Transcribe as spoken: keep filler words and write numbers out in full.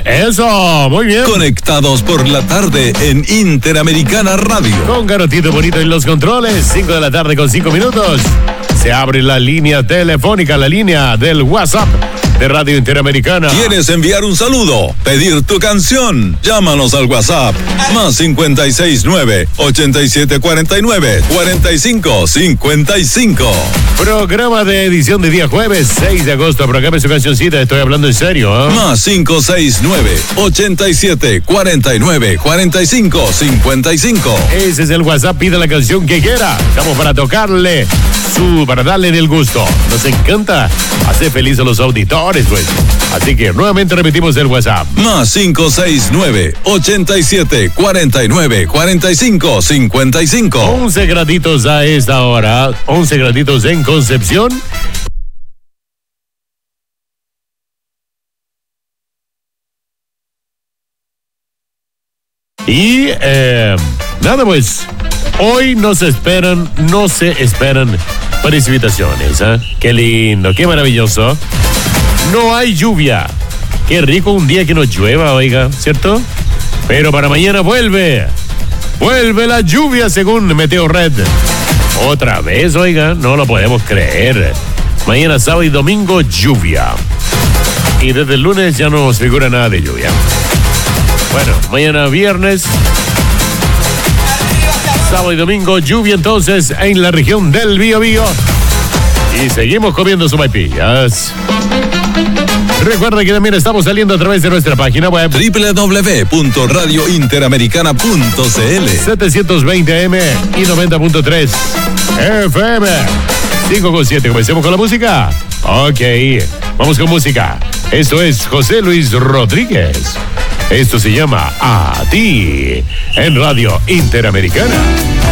Eso, muy bien. Conectados por la tarde en Interamericana Radio. Con Garotito Bonito en los controles, cinco de la tarde con cinco minutos. Se abre la línea telefónica, la línea del WhatsApp de Radio Interamericana. ¿Quieres enviar un saludo? ¿Pedir tu canción? Llámanos al WhatsApp. Más cincuenta y seis nueve, ochenta y siete cuarenta y nueve, cuarenta y cinco cincuenta y cinco. Programa de edición de día jueves, seis de agosto. Programa su cancioncita, estoy hablando en serio, ¿eh? Más cinco seis nueve, ochenta y siete cuarenta y nueve, cuarenta y cinco cincuenta y cinco. Ese es el WhatsApp, pide la canción que quiera. Estamos para tocarle, su, para darle del gusto. Nos encanta hacer feliz a los auditores, pues. Así que nuevamente repetimos el WhatsApp. Más cinco seis nueve, ochenta y siete cuarenta y nueve, cuarenta y cinco cincuenta y cinco. once graditos a esta hora, once graditos en Concepción. Y eh, nada, pues hoy no se esperan, no se esperan precipitaciones, ¿eh? Qué lindo, qué maravilloso. No hay lluvia. Qué rico un día que no llueva, oiga, ¿cierto? Pero para mañana vuelve. Vuelve la lluvia según Meteo Red. Otra vez, oiga, no lo podemos creer. Mañana sábado y domingo lluvia. Y desde el lunes ya no nos figura nada de lluvia. Bueno, mañana viernes, sábado y domingo lluvia entonces en la región del Biobío. Y seguimos comiendo sopaipillas. Recuerda que también estamos saliendo a través de nuestra página web doble u doble u doble u punto radio interamericana punto c l, setecientos veinte eme y noventa punto tres F M. cinco con siete, comencemos con la música. Ok, vamos con música. Esto es José Luis Rodríguez. Esto se llama A Ti en Radio Interamericana.